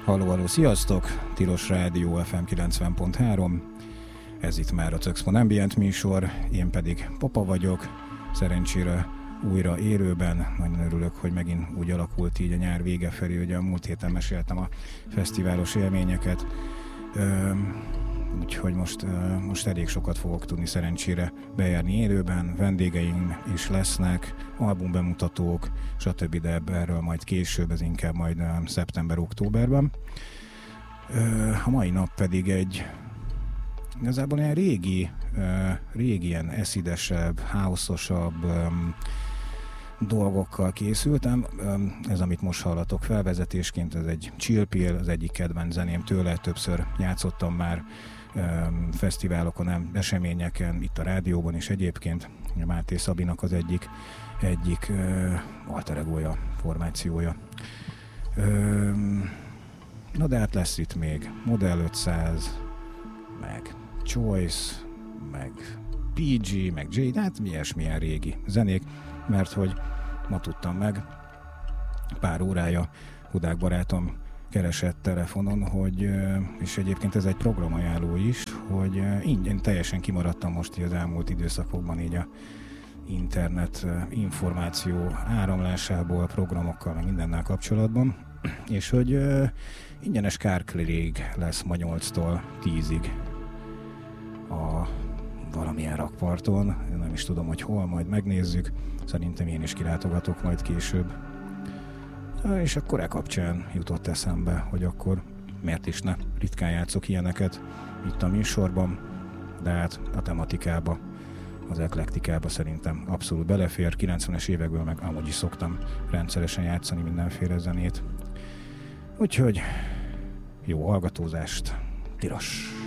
Halló, sziasztok! Tilos Rádió FM 90.3. Ez itt már a Cexpon Ambient műsor, én pedig Papa vagyok. Szerencsére újra élőben. Nagyon örülök, hogy megint úgy alakult így a nyár vége felé, ugye a múlt héten meséltem a fesztiválos élményeket. Úgyhogy most elég sokat fogok tudni szerencsére bejárni élőben, vendégeim is lesznek, albumbemutatók, stb. De erről majd később, ez inkább majd szeptember-októberben. A mai nap pedig igazából ilyen régi ilyen eszidesebb, house-osabb dolgokkal készültem. Ez, amit most hallatok felvezetésként, ez egy Chill Pill, az egyik kedvenc zeném tőle, többször játszottam már fesztiválokon, eseményeken, itt a rádióban is egyébként. Máté Szabinak az egyik alter egója, formációja. Na de hát lesz itt még Model 500, meg Choice, meg PG, meg J, hát ilyesmilyen régi zenék, mert hogy ma tudtam meg, pár órája Hudák barátom keresett telefonon, és egyébként ez egy programajánló is, hogy én teljesen kimaradtam most így az elmúlt időszakokban így a internet információ áramlásából, programokkal, meg mindennel kapcsolatban, és hogy ingyenes kárklég lesz ma 8-tól 10-ig a valamilyen rakparton, nem is tudom, hogy hol, majd megnézzük, szerintem én is kilátogatok majd később. És akkor kapcsán jutott eszembe, hogy akkor miért is ne, ritkán játszok ilyeneket itt a műsorban, de hát a tematikába, az eklektikába szerintem abszolút belefér. 90-es évekből meg amúgy is szoktam rendszeresen játszani mindenféle zenét. Úgyhogy jó hallgatózást, tilos!